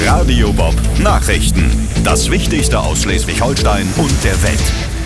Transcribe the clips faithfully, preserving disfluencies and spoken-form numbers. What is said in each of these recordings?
Radio Bob Nachrichten. Das Wichtigste aus Schleswig-Holstein und der Welt.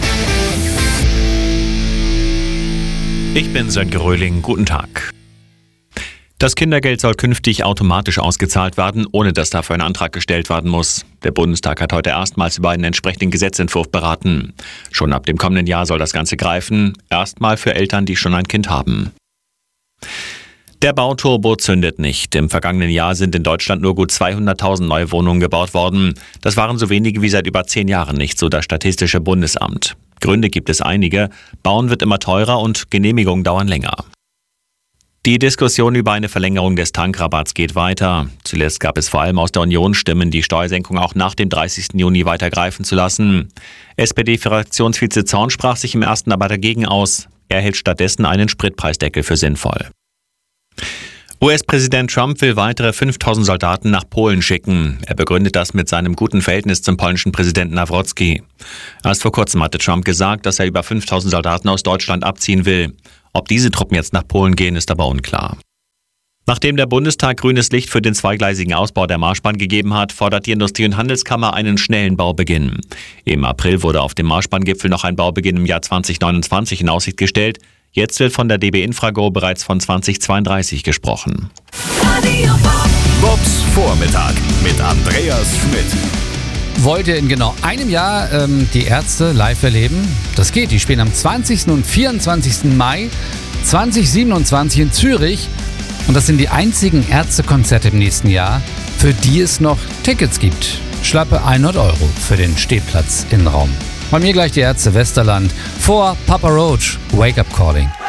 Ich bin Sönke Röhling. Guten Tag. Das Kindergeld soll künftig automatisch ausgezahlt werden, ohne dass dafür ein Antrag gestellt werden muss. Der Bundestag hat heute erstmals über einen entsprechenden Gesetzentwurf beraten. Schon ab dem kommenden Jahr soll das Ganze greifen, erstmal für Eltern, die schon ein Kind haben. Der Bauturbo zündet nicht. Im vergangenen Jahr sind in Deutschland nur gut zweihunderttausend neue Wohnungen gebaut worden. Das waren so wenige wie seit über zehn Jahren nicht, so das Statistische Bundesamt. Gründe gibt es einige. Bauen wird immer teurer und Genehmigungen dauern länger. Die Diskussion über eine Verlängerung des Tankrabatts geht weiter. Zuletzt gab es vor allem aus der Union Stimmen, die Steuersenkung auch nach dem dreißigsten Juni weiter greifen zu lassen. S P D-Fraktionsvize Zorn sprach sich im ersten aber dagegen aus. Er hält stattdessen einen Spritpreisdeckel für sinnvoll. U S-Präsident Trump will weitere fünftausend Soldaten nach Polen schicken. Er begründet das mit seinem guten Verhältnis zum polnischen Präsidenten Nawrocki. Erst vor kurzem hatte Trump gesagt, dass er über fünftausend Soldaten aus Deutschland abziehen will. Ob diese Truppen jetzt nach Polen gehen, ist aber unklar. Nachdem der Bundestag grünes Licht für den zweigleisigen Ausbau der Marschbahn gegeben hat, fordert die Industrie- und Handelskammer einen schnellen Baubeginn. Im April wurde auf dem Marschbahngipfel noch ein Baubeginn im Jahr zwanzig neunundzwanzig in Aussicht gestellt. Jetzt wird von der D B Infrago bereits von zwanzig zweiunddreißig gesprochen. Bobs Vormittag mit Andreas Schmidt. Wollt ihr in genau einem Jahr ähm, die Ärzte live erleben? Das geht. Die spielen am zwanzigsten und vierundzwanzigsten Mai zweitausendsiebenundzwanzig in Zürich. Und das sind die einzigen Ärztekonzerte im nächsten Jahr, für die es noch Tickets gibt. Schlappe hundert Euro für den Stehplatz Innenraum. Bei mir gleich die Ärzte Westerland vor Papa Roach, Wake Up Calling.